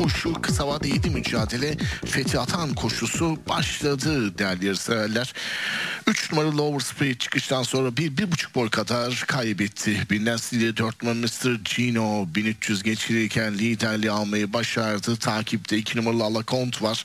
koşu, kısa vade 7 mücadele Fethi Atan koşusu başladı değerli yarışseverler. 3 numaralı Overspeed çıkıştan sonra 1,5 boy kadar kaybetti. Binden 4 numaralı Mr. Gino 1300 geçirirken liderliği almayı başardı. Takipte 2 numaralı Alakont var.